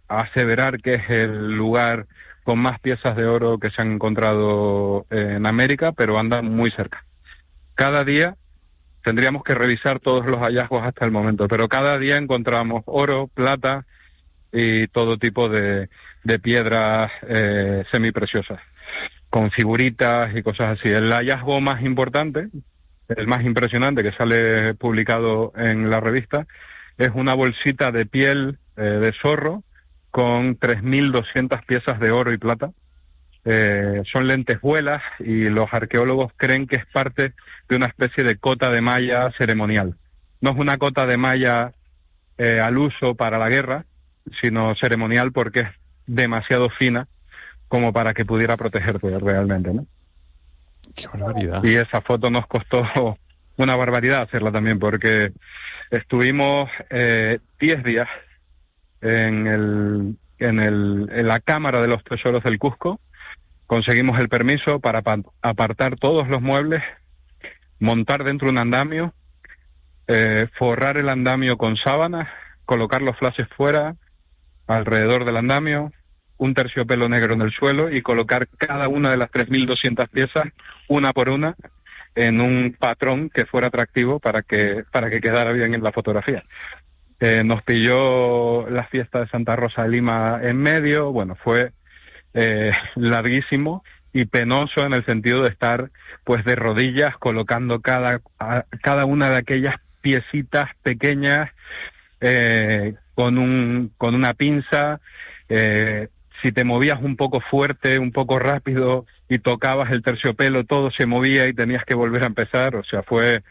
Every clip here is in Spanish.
aseverar que es el lugar con más piezas de oro que se han encontrado en América, pero anda muy cerca. Cada día tendríamos que revisar todos los hallazgos hasta el momento, pero cada día encontramos oro, plata y todo tipo de piedras semipreciosas, con figuritas y cosas así. El hallazgo más importante, el más impresionante que sale publicado en la revista, es una bolsita de piel de zorro con 3.200 piezas de oro y plata. Son lentejuelas y los arqueólogos creen que es parte de una especie de cota de malla ceremonial. No es una cota de malla al uso para la guerra, sino ceremonial porque es demasiado fina como para que pudiera protegerte realmente, ¿no? ¡Qué barbaridad! Y esa foto nos costó una barbaridad hacerla también, porque estuvimos 10 días en la Cámara de los Tesoros del Cusco. Conseguimos el permiso para apartar todos los muebles, montar dentro un andamio, forrar el andamio con sábanas, colocar los flashes fuera, alrededor del andamio, un terciopelo negro en el suelo y colocar cada una de las 3.200 piezas, una por una, en un patrón que fuera atractivo para que quedara bien en la fotografía. Nos pilló la fiesta de Santa Rosa de Lima en medio. Bueno, fue larguísimo y penoso en el sentido de estar pues de rodillas colocando cada una de aquellas piecitas pequeñas con una pinza. Si te movías un poco fuerte, un poco rápido y tocabas el terciopelo, todo se movía y tenías que volver a empezar. O sea, fue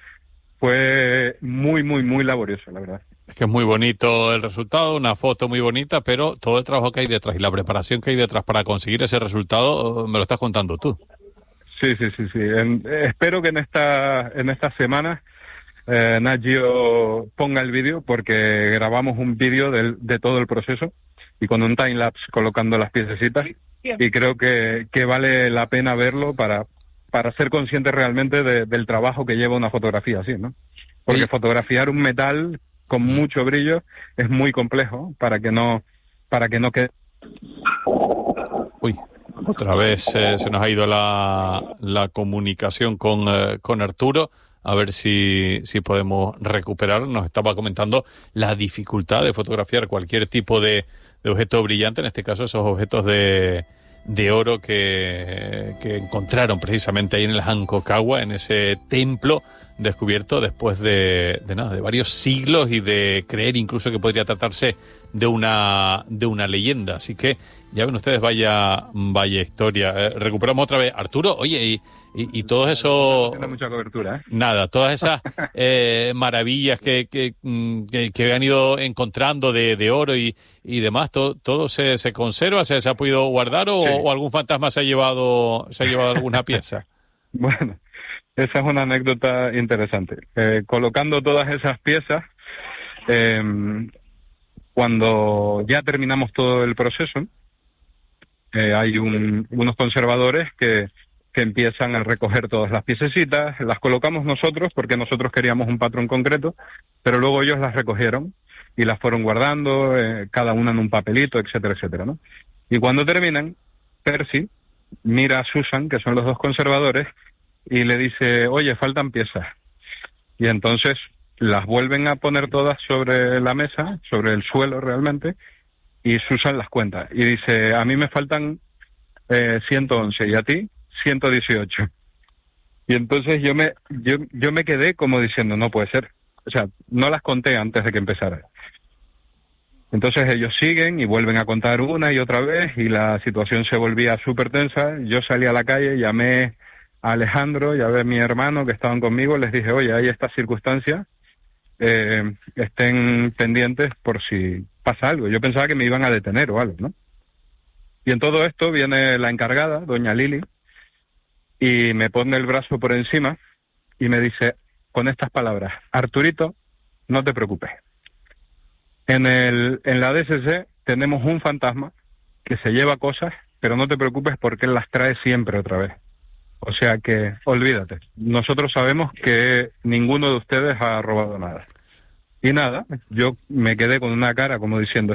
muy, muy, muy laborioso, la verdad. Es que es muy bonito el resultado, una foto muy bonita, pero todo el trabajo que hay detrás y la preparación que hay detrás para conseguir ese resultado me lo estás contando tú. Sí. Espero que en estas semanas Nat Geo ponga el vídeo, porque grabamos un vídeo de todo el proceso y con un timelapse colocando las piececitas, y creo que vale la pena verlo para ser consciente realmente del trabajo que lleva una fotografía así, ¿no? Porque fotografiar un metal con mucho brillo es muy complejo para que no quede. Uy, otra vez se nos ha ido la comunicación con Arturo. A ver si podemos recuperar. Nos estaba comentando la dificultad de fotografiar cualquier tipo de objeto brillante, en este caso esos objetos de oro que encontraron precisamente ahí en el Aconcagua, en ese templo descubierto después de varios siglos, y de creer incluso que podría tratarse de una leyenda. Así que ya ven ustedes, vaya historia. Recuperamos otra vez Arturo. Oye, y todo eso, No mucha cobertura, ¿eh? Nada, todas esas maravillas que han ido encontrando de oro y demás, todo se conserva, se ha podido guardar, o algún fantasma se ha llevado alguna pieza. Bueno, esa es una anécdota interesante. Colocando todas esas piezas, cuando ya terminamos todo el proceso, hay unos conservadores que empiezan a recoger todas las piececitas. Las colocamos nosotros porque nosotros queríamos un patrón concreto, pero luego ellos las recogieron y las fueron guardando, cada una en un papelito, etcétera, etcétera, ¿no? Y cuando terminan, Percy mira a Susan, que son los dos conservadores, y le dice: oye, faltan piezas. Y entonces las vuelven a poner todas sobre la mesa, sobre el suelo realmente, y Susan las cuenta y dice: a mí me faltan 111 y a ti 118. Y entonces yo me quedé como diciendo: no puede ser. O sea, no las conté antes de que empezara. Entonces ellos siguen y vuelven a contar una y otra vez, y la situación se volvía súper tensa. Yo salí a la calle, llamé a Alejandro y a ver mi hermano que estaban conmigo, les dije: oye, hay estas circunstancias, estén pendientes por si pasa algo. Yo pensaba que me iban a detener o algo, ¿no? Y en todo esto viene la encargada, doña Lili, y me pone el brazo por encima y me dice con estas palabras: Arturito, no te preocupes. En la DSC tenemos un fantasma que se lleva cosas, pero no te preocupes porque él las trae siempre otra vez. O sea que olvídate. Nosotros sabemos que ninguno de ustedes ha robado nada. Y nada, yo me quedé con una cara como diciendo: